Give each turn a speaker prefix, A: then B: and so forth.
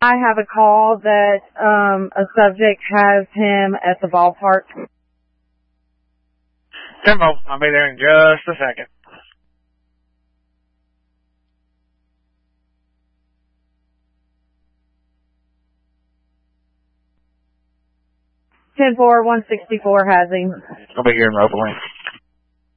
A: I have a call that a subject has him at the ballpark.
B: Tempo, I'll be there in just a second.
A: Ten 4 164 has him.
B: I'll be here in Roper Link.